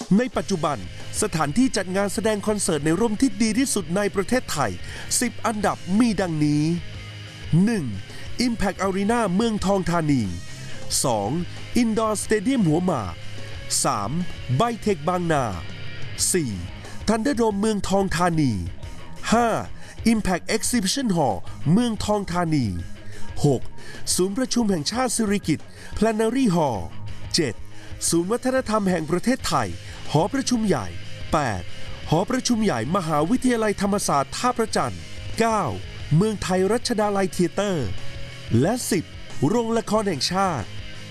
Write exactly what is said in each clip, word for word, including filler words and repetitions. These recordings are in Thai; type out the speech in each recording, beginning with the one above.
ในปัจจุบันสถานที่จัดงานแสดงคอนเสิร์ตในร่มที่ดีที่สุดในประเทศไทยสิบอันดับมีดังนี้ หนึ่ง Impact Arena เมืองทองธานี สอง Indoor Stadium หัวหมาก สาม Bytech บางนา สี่ Thunderdome เมืองทองธานี ห้า Impact Exhibition Hall เมืองทองธานี หก ศูนย์ประชุมแห่งชาติสิริกิติ์ Plenary Hall เจ็ด ศูนย์วัฒนธรรมแห่งประเทศไทยหอประชุมใหญ่ แปด หอประชุมใหญ่มหาวิทยาลัยธรรมศาสตร์ท่าพระจันทร์ เก้า เมืองไทยรัชดาลัยเธียเตอร์ และ สิบ โรงละครแห่งชาติ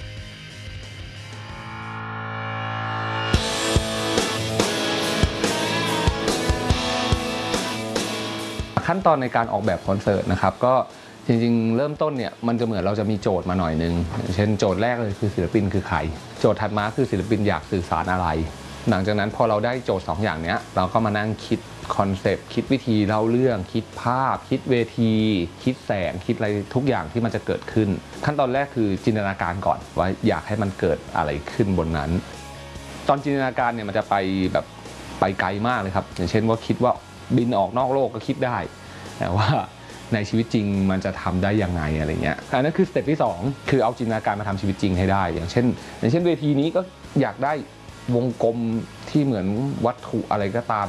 ขั้นตอนในการออกแบบคอนเสิร์ตนะครับก็จริงๆเริ่มต้นเนี่ยมันจะเหมือนเราจะมีโจทย์มาหน่อยนึงเช่นโจทย์แรกเลยคือศิลปินคือใครโจทย์ถัดมาคือศิลปินอยากสื่อสารอะไรหลังจากนั้นพอเราได้โจทย์สองอย่างนี้เราก็มานั่งคิดคอนเซปต์คิดวิธีเล่าเรื่องคิดภาพคิดเวทีคิดแสงคิดอะไรทุกอย่างที่มันจะเกิดขึ้นขั้นตอนแรกคือจินตนาการก่อนว่าอยากให้มันเกิดอะไรขึ้นบนนั้นตอนจินตนาการเนี่ยมันจะไปแบบไปไกลมากเลยครับอย่างเช่นว่าคิดว่าบินออกนอกโลกก็คิดได้แต่ว่าในชีวิตจริงมันจะทำได้ยังไงอะไรเงี้ยอันนั้นคือสเต็ปที่สองคือเอาจินตนาการมาทำชีวิตจริงให้ได้อย่างเช่นอย่างเช่นเวทีนี้ก็อยากได้วงกลมที่เหมือนวัตถุอะไรก็ตาม